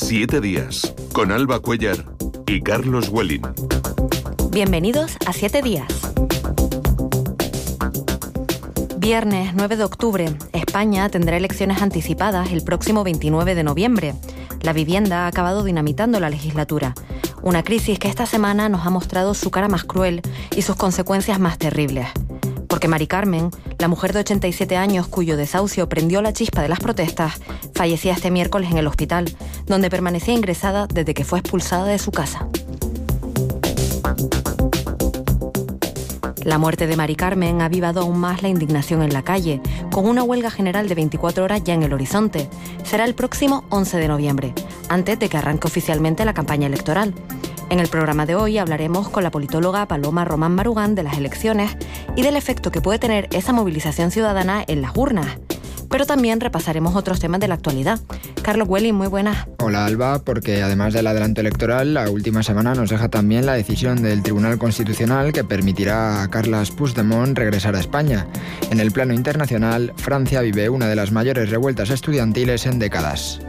7 días, con Alba Cuéllar y Carlos Welling. Bienvenidos a 7 días. Viernes 9 de octubre, España tendrá elecciones anticipadas el próximo 29 de noviembre. La vivienda ha acabado dinamitando la legislatura. Una crisis que esta semana nos ha mostrado su cara más cruel y sus consecuencias más terribles. Porque Mari Carmen, la mujer de 87 años cuyo desahucio prendió la chispa de las protestas, fallecía este miércoles en el hospital, donde permanecía ingresada desde que fue expulsada de su casa. La muerte de Mari Carmen ha avivado aún más la indignación en la calle, con una huelga general de 24 horas ya en el horizonte. Será el próximo 11 de noviembre, antes de que arranque oficialmente la campaña electoral. En el programa de hoy hablaremos con la politóloga Paloma Román Marugán de las elecciones y del efecto que puede tener esa movilización ciudadana en las urnas. Pero también repasaremos otros temas de la actualidad. Carlos Welling, muy buenas. Hola Alba, porque además del adelanto electoral, la última semana nos deja también la decisión del Tribunal Constitucional que permitirá a Carles Puigdemont regresar a España. En el plano internacional, Francia vive una de las mayores revueltas estudiantiles en décadas.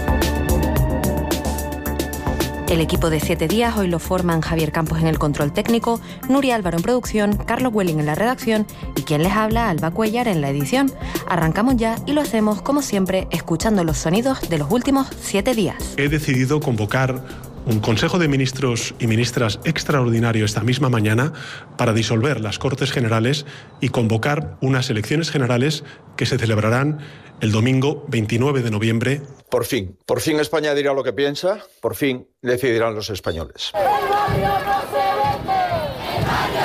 El equipo de 7 días hoy lo forman Javier Campos en el control técnico, Nuria Álvaro en producción, Carlos Welling en la redacción y quien les habla, Alba Cuéllar, en la edición. Arrancamos ya y lo hacemos, como siempre, escuchando los sonidos de los últimos 7 días. He decidido convocar un Consejo de Ministros y Ministras extraordinario esta misma mañana para disolver las Cortes Generales y convocar unas elecciones generales que se celebrarán el domingo 29 de noviembre. Por fin España dirá lo que piensa, por fin decidirán los españoles. El barrio no se vende, el barrio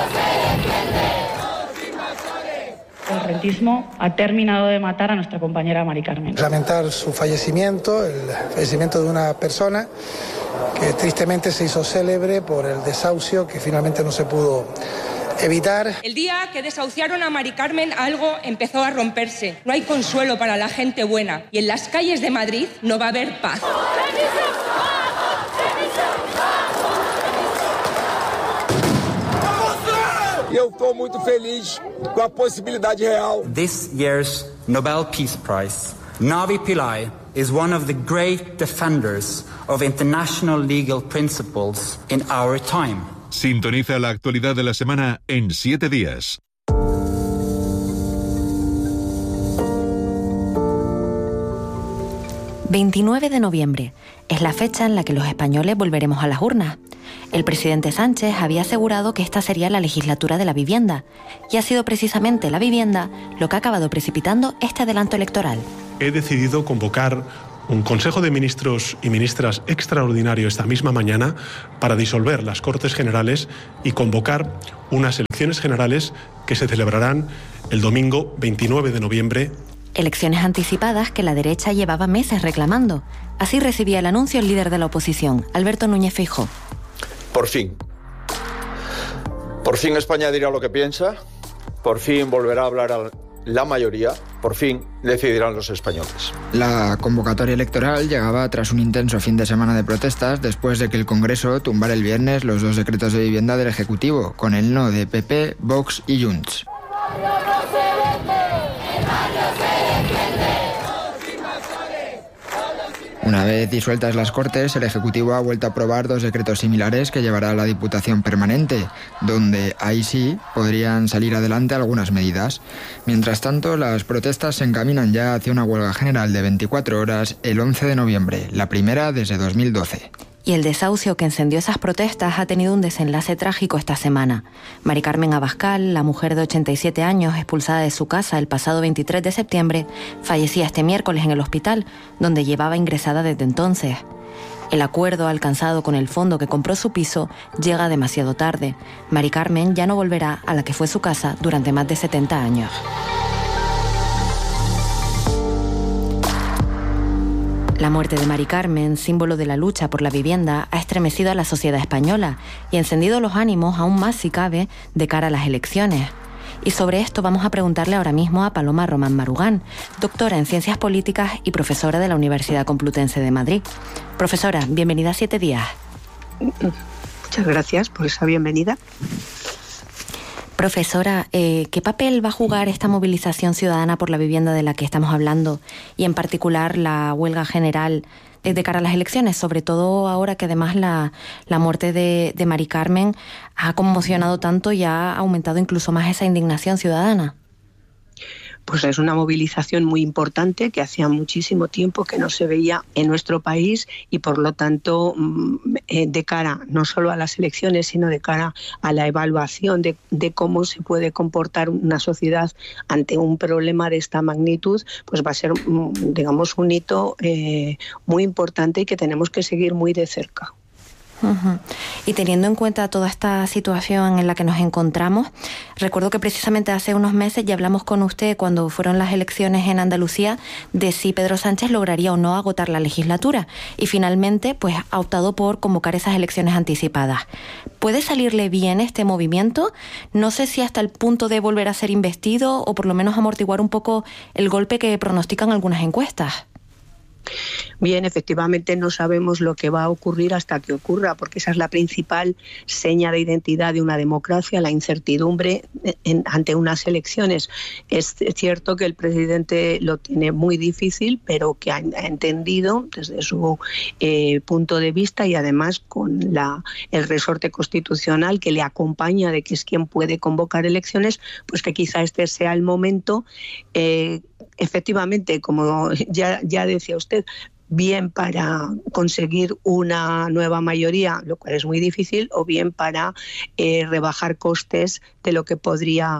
se defiende. El rentismo ha terminado de matar a nuestra compañera Mari Carmen. Lamentar su fallecimiento, el fallecimiento de una persona que tristemente se hizo célebre por el desahucio que finalmente no se pudo evitar. El día que desahuciaron a Mari Carmen, algo empezó a romperse. No hay consuelo para la gente buena y en las calles de Madrid no va a haber paz. Eu estou muito feliz com a possibilidade real. This year's Nobel Peace Prize, Navi Pillay, is one of the great defenders of international legal principles in our time. Sintoniza la actualidad de la semana en 7 días. ...29 de noviembre... es la fecha en la que los españoles volveremos a las urnas. El presidente Sánchez había asegurado que esta sería la legislatura de la vivienda... y ha sido precisamente la vivienda lo que ha acabado precipitando este adelanto electoral. He decidido convocar un Consejo de Ministros y Ministras extraordinario esta misma mañana para disolver las Cortes Generales y convocar unas elecciones generales que se celebrarán el domingo 29 de noviembre. Elecciones anticipadas que la derecha llevaba meses reclamando. Así recibía el anuncio el líder de la oposición, Alberto Núñez Feijóo. Por fin España dirá lo que piensa, por fin volverá a hablar la mayoría, por fin decidirán los españoles. La convocatoria electoral llegaba tras un intenso fin de semana de protestas después de que el Congreso tumbara el viernes los 2 decretos de vivienda del Ejecutivo, con el no de PP, Vox y Junts. Una vez disueltas las Cortes, el Ejecutivo ha vuelto a aprobar 2 decretos similares que llevará a la Diputación Permanente, donde ahí sí podrían salir adelante algunas medidas. Mientras tanto, las protestas se encaminan ya hacia una huelga general de 24 horas el 11 de noviembre, la primera desde 2012. Y el desahucio que encendió esas protestas ha tenido un desenlace trágico esta semana. Mari Carmen Abascal, la mujer de 87 años expulsada de su casa el pasado 23 de septiembre, fallecía este miércoles en el hospital, donde llevaba ingresada desde entonces. El acuerdo alcanzado con el fondo que compró su piso llega demasiado tarde. Mari Carmen ya no volverá a la que fue su casa durante más de 70 años. La muerte de Mari Carmen, símbolo de la lucha por la vivienda, ha estremecido a la sociedad española y encendido los ánimos aún más, si cabe, de cara a las elecciones. Y sobre esto vamos a preguntarle ahora mismo a Paloma Román Marugán, doctora en Ciencias Políticas y profesora de la Universidad Complutense de Madrid. Profesora, bienvenida a 7 días. Muchas gracias por esa bienvenida. Profesora, ¿qué papel va a jugar esta movilización ciudadana por la vivienda de la que estamos hablando y en particular la huelga general de cara a las elecciones, sobre todo ahora que además la muerte de Mari Carmen ha conmocionado tanto y ha aumentado incluso más esa indignación ciudadana? Pues es una movilización muy importante que hacía muchísimo tiempo que no se veía en nuestro país y por lo tanto de cara no solo a las elecciones sino de cara a la evaluación de cómo se puede comportar una sociedad ante un problema de esta magnitud, pues va a ser, digamos, un hito muy importante y que tenemos que seguir muy de cerca. Uh-huh. Y teniendo en cuenta toda esta situación en la que nos encontramos, recuerdo que precisamente hace unos meses ya hablamos con usted cuando fueron las elecciones en Andalucía de si Pedro Sánchez lograría o no agotar la legislatura y finalmente pues ha optado por convocar esas elecciones anticipadas. ¿Puede salirle bien este movimiento? No sé si hasta el punto de volver a ser investido o por lo menos amortiguar un poco el golpe que pronostican algunas encuestas. Bien, efectivamente no sabemos lo que va a ocurrir hasta que ocurra, porque esa es la principal seña de identidad de una democracia, la incertidumbre ante unas elecciones. Es cierto que el presidente lo tiene muy difícil, pero que ha entendido desde su punto de vista y además con el resorte constitucional que le acompaña de que es quien puede convocar elecciones, pues que quizá este sea el momento. Efectivamente, como ya decía usted, bien para conseguir una nueva mayoría, lo cual es muy difícil, o bien para rebajar costes de lo que podría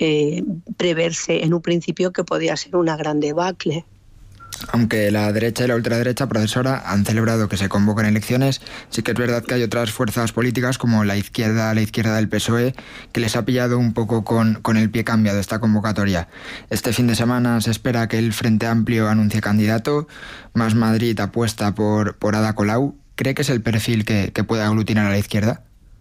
preverse en un principio que podría ser una gran debacle. Aunque la derecha y la ultraderecha, profesora, han celebrado que se convocan elecciones, sí que es verdad que hay otras fuerzas políticas como la izquierda del PSOE, que les ha pillado un poco con el pie cambiado esta convocatoria. Este fin de semana se espera que el Frente Amplio anuncie candidato, Más Madrid apuesta por Ada Colau. ¿Cree que es el perfil que puede aglutinar a la izquierda?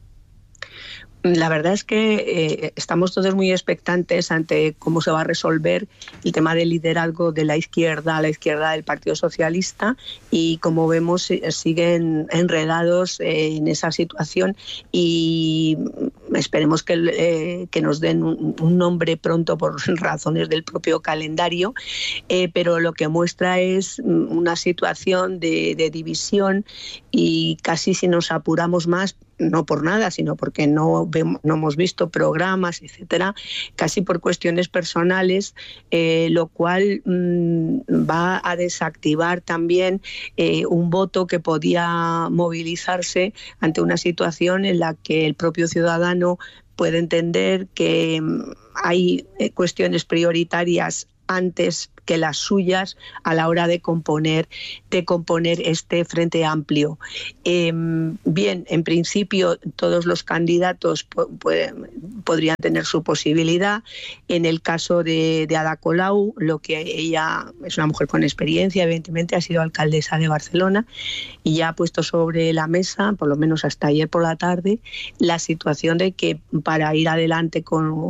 La verdad es que estamos todos muy expectantes ante cómo se va a resolver el tema del liderazgo de la izquierda del Partido Socialista y como vemos siguen enredados en esa situación y esperemos que nos den un nombre pronto por razones del propio calendario, pero lo que muestra es una situación de división y casi si nos apuramos más, no por nada, sino porque no hemos visto programas, etcétera, casi por cuestiones personales, lo cual va a desactivar también un voto que podía movilizarse ante una situación en la que el propio ciudadano puede entender que hay cuestiones prioritarias antes que las suyas a la hora de componer este Frente Amplio. Bien, en principio todos los candidatos podrían tener su posibilidad. En el caso de Ada Colau, lo que ella es una mujer con experiencia, evidentemente ha sido alcaldesa de Barcelona y ya ha puesto sobre la mesa, por lo menos hasta ayer por la tarde, la situación de que para ir adelante con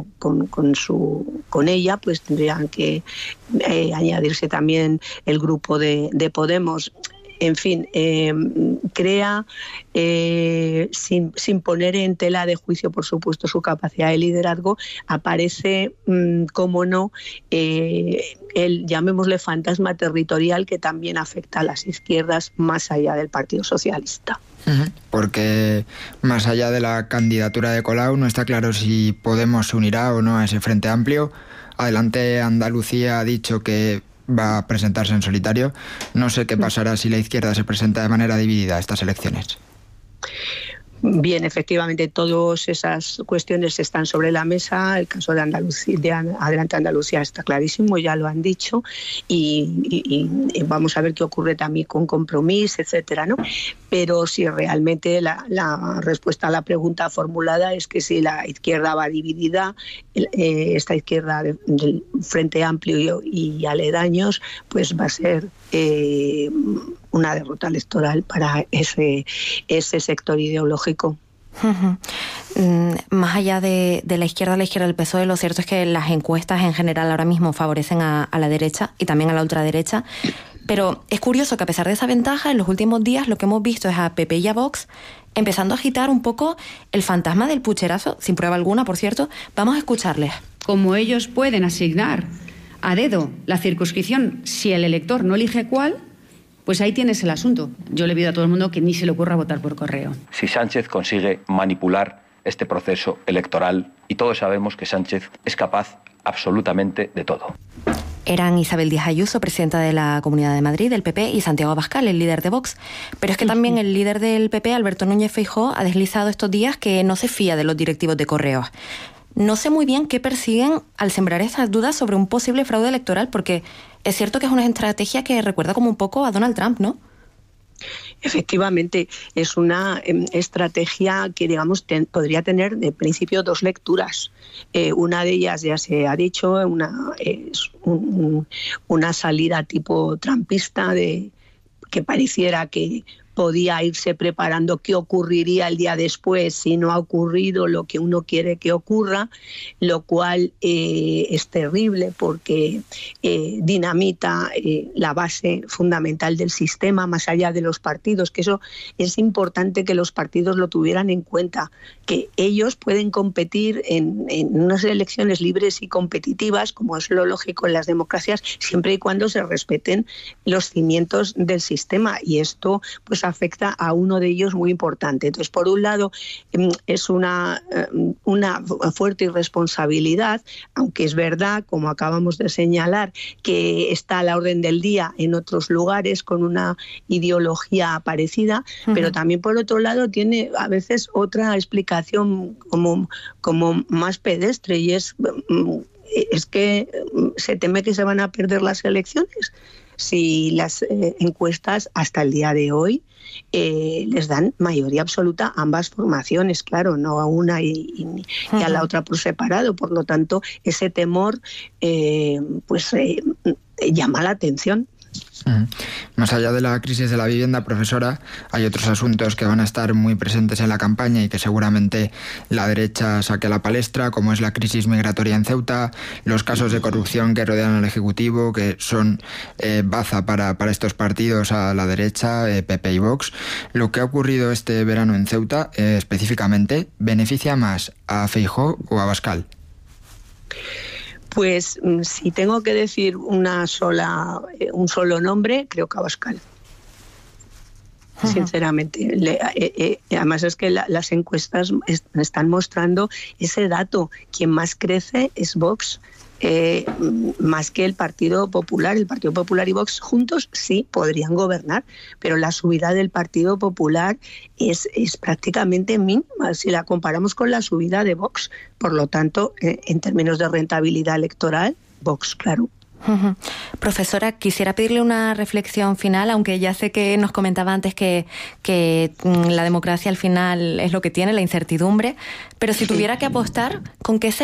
ella, pues tendrían que añadirse también el grupo de Podemos. En fin, crea, sin poner en tela de juicio, por supuesto, su capacidad de liderazgo, aparece, cómo no, el, llamémosle, fantasma territorial que también afecta a las izquierdas más allá del Partido Socialista. Porque más allá de la candidatura de Colau no está claro si Podemos se unirá o no a ese Frente Amplio. Adelante Andalucía ha dicho que va a presentarse en solitario. No sé qué pasará si la izquierda se presenta de manera dividida a estas elecciones. Bien, efectivamente, todas esas cuestiones están sobre la mesa. El caso de Andalucía, de Adelante Andalucía, está clarísimo, ya lo han dicho, y vamos a ver qué ocurre también con Compromís, etcétera, ¿no? Pero si realmente la respuesta a la pregunta formulada es que si la izquierda va dividida, esta izquierda del Frente Amplio y aledaños, pues va a ser una derrota electoral para ese sector ideológico. Más allá de la izquierda del PSOE, lo cierto es que las encuestas en general ahora mismo favorecen a la derecha y también a la ultraderecha, Pero es curioso que a pesar de esa ventaja, en los últimos días lo que hemos visto es a PP y a Vox empezando a agitar un poco el fantasma del pucherazo, sin prueba alguna, por cierto. Vamos a escucharles. Como ellos pueden asignar a dedo la circunscripción si el elector no elige cuál, pues ahí tienes el asunto. Yo le pido a todo el mundo que ni se le ocurra votar por correo. Si Sánchez consigue manipular este proceso electoral, y todos sabemos que Sánchez es capaz absolutamente de todo. Eran Isabel Díaz Ayuso, presidenta de la Comunidad de Madrid, del PP, y Santiago Abascal, el líder de Vox. Pero es que también el líder del PP, Alberto Núñez Feijóo, ha deslizado estos días que no se fía de los directivos de Correos. No sé muy bien qué persiguen al sembrar estas dudas sobre un posible fraude electoral, porque es cierto que es una estrategia que recuerda como un poco a Donald Trump, ¿no? Efectivamente, es una estrategia que, digamos, podría tener de principio dos lecturas. Una de ellas, ya se ha dicho, es una salida tipo trumpista, que pareciera que podía irse preparando qué ocurriría el día después si no ha ocurrido lo que uno quiere que ocurra, lo cual es terrible porque dinamita la base fundamental del sistema más allá de los partidos, que eso es importante que los partidos lo tuvieran en cuenta, que ellos pueden competir en unas elecciones libres y competitivas, como es lo lógico en las democracias, siempre y cuando se respeten los cimientos del sistema, y esto pues afecta a uno de ellos muy importante. Entonces, por un lado, es una fuerte irresponsabilidad, aunque es verdad, como acabamos de señalar, que está a la orden del día en otros lugares con una ideología parecida, pero también, por otro lado, tiene a veces otra explicación como más pedestre, y es que se teme que se van a perder las elecciones si las encuestas hasta el día de hoy les dan mayoría absoluta a ambas formaciones, claro, no a una y a la otra por separado. Por lo tanto, ese temor llama la atención. Más allá de la crisis de la vivienda, profesora, hay otros asuntos que van a estar muy presentes en la campaña y que seguramente la derecha saque a la palestra, como es la crisis migratoria en Ceuta, los casos de corrupción que rodean al Ejecutivo, que son baza para estos partidos a la derecha, PP y Vox. Lo que ha ocurrido este verano en Ceuta, específicamente, ¿beneficia más a Feijóo o a Abascal? Pues si tengo que decir un solo nombre, creo que Abascal. Sinceramente. Además es que las encuestas están mostrando ese dato. Quien más crece es Vox, más que el Partido Popular. El Partido Popular y Vox juntos sí podrían gobernar, pero la subida del Partido Popular es prácticamente mínima si la comparamos con la subida de Vox. Por lo tanto, en términos de rentabilidad electoral, Vox, claro. Profesora, quisiera pedirle una reflexión final, aunque ya sé que nos comentaba antes que la democracia al final es lo que tiene, la incertidumbre, pero si tuviera que apostar, ¿con qué